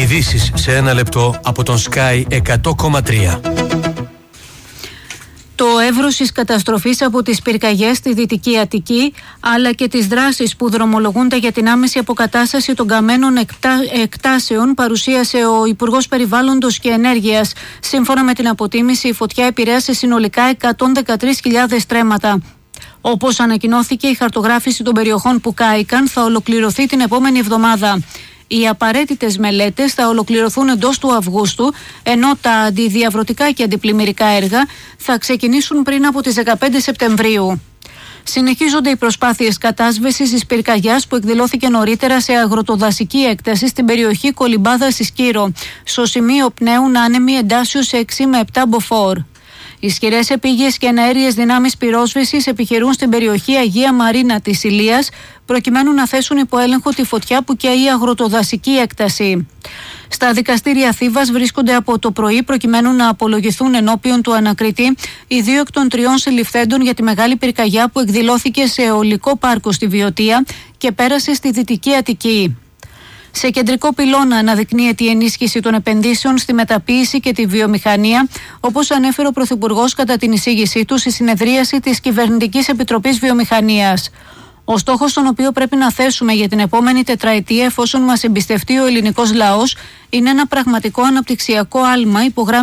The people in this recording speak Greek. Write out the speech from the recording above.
Ειδήσεις σε ένα λεπτό από τον Sky 100,3. Το εύρος της καταστροφής από τις πυρκαγιές στη Δυτική Αττική, αλλά και τις δράσεις που δρομολογούνται για την άμεση αποκατάσταση των καμένων εκτάσεων, παρουσίασε ο Υπουργός Περιβάλλοντος και Ενέργειας. Σύμφωνα με την αποτίμηση, η φωτιά επηρέασε συνολικά 113.000 στρέμματα. Όπως ανακοινώθηκε, η χαρτογράφηση των περιοχών που κάηκαν θα ολοκληρωθεί την επόμενη εβδομάδα. Οι απαραίτητες μελέτες θα ολοκληρωθούν εντός του Αυγούστου, ενώ τα αντιδιαβρωτικά και αντιπλημμυρικά έργα θα ξεκινήσουν πριν από τις 15 Σεπτεμβρίου. Συνεχίζονται οι προσπάθειες κατάσβεσης της πυρκαγιάς που εκδηλώθηκε νωρίτερα σε αγροτοδασική έκταση στην περιοχή Κολυμπάδα στη Σκύρο. Στο σημείο πνέουν άνεμοι εντάσσεως σε 6 με 7 μποφόρ. Ισχυρές επίγειες και εναέριες δυνάμεις πυρόσβεσης επιχειρούν στην περιοχή Αγία Μαρίνα της Ηλίας, προκειμένου να θέσουν υπό έλεγχο τη φωτιά που καίει η αγροτοδασική έκταση. Στα δικαστήρια Θήβας βρίσκονται από το πρωί προκειμένου να απολογηθούν ενώπιον του ανακριτή οι 2 εκ των 3 συλληφθέντων για τη μεγάλη πυρκαγιά που εκδηλώθηκε σε αιωλικό πάρκο στη Βιωτία και πέρασε στη Δυτική Αττική. Σε κεντρικό πυλώνα αναδεικνύεται η ενίσχυση των επενδύσεων στη μεταποίηση και τη βιομηχανία, όπως ανέφερε ο Πρωθυπουργός κατά την εισήγησή του στη συνεδρίαση της Κυβερνητικής Επιτροπής Βιομηχανίας. Ο στόχος τον οποίο πρέπει να θέσουμε για την επόμενη τετραετία, εφόσον μας εμπιστευτεί ο ελληνικός λαός, είναι ένα πραγματικό αναπτυξιακό άλμα,